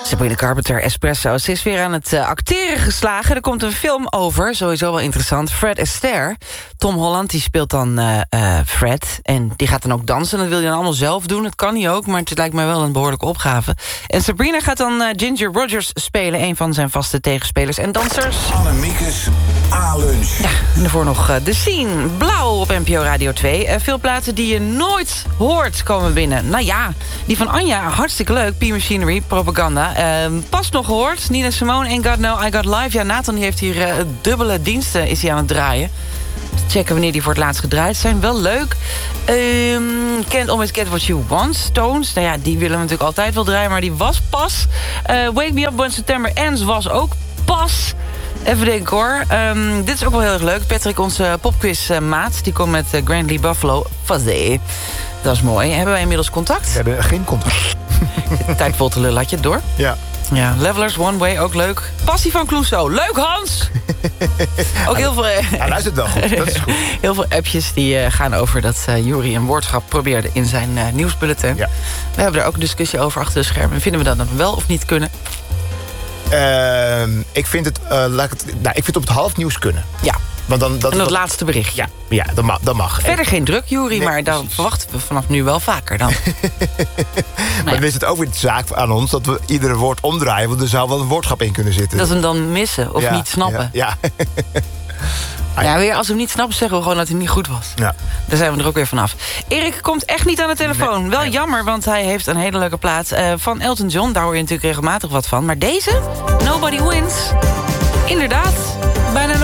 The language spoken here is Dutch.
Sabrina Carpenter, Espresso. Ze is weer aan het acteren geslagen. Er komt een film over, sowieso wel interessant. Fred Astaire. Tom Holland die speelt dan Fred. En die gaat dan ook dansen. Dat wil hij dan allemaal zelf doen. Dat kan hij ook, maar het lijkt mij wel een behoorlijke opgave. En Sabrina gaat dan Ginger Rogers spelen. Een van zijn vaste tegenspelers en dansers. Annemiekes A-lunch. Ja, en daarvoor nog The Scene. Blauw op NPO Radio 2. Veel plaatsen die je nooit hoort komen binnen. Nou ja, die van Anja, hartstikke leuk. P-Machinery, Propaganda. Pas nog gehoord. Nina Simone, Ain't Got No, I Got Life. Ja, Nathan die heeft hier dubbele diensten is hij aan het draaien. Checken wanneer die voor het laatst gedraaid zijn. Wel leuk. Can't Always Get What You Want. Stones. Nou ja, die willen we natuurlijk altijd wel draaien. Maar die was pas. Wake Me Up When September Ends was ook pas. Even denken hoor. Dit is ook wel heel erg leuk. Patrick, onze popquiz-maat. Die komt met Grand Lee Buffalo. Fazé. Dat is mooi. Hebben wij inmiddels contact? We hebben geen contact. Tijd vol te lullen. Had je het door? Ja. Ja, Levelers, One Way, ook leuk. Passie van Clouseau, leuk Hans! Ook heel veel... Hij luistert wel goed, dat is goed. Heel veel appjes die gaan over dat Juri een woordgrap probeerde in zijn nieuwsbulletin. Ja. We hebben er ook een discussie over achter de schermen. Vinden we dat dan wel of niet kunnen? Ik vind het, ik vind het op het halfnieuws kunnen. Ja. Want dan, en dat laatste berichtje. Ja, dat mag. Verder geen druk, Juri, nee, maar dan verwachten we vanaf nu wel vaker dan. Maar dan is het ook weer de zaak aan ons dat we iedere woord omdraaien, want er zou wel een woordgrap in kunnen zitten. Dat we hem dan missen of niet snappen. Ja. Ja, weer als we hem niet snappen, zeggen we gewoon dat hij niet goed was. Ja. Daar zijn we er ook weer vanaf. Erik komt echt niet aan de telefoon. Nee. Wel jammer, want hij heeft een hele leuke plaat van Elton John. Daar hoor je natuurlijk regelmatig wat van. Maar deze, Nobody Wins. Inderdaad, bijna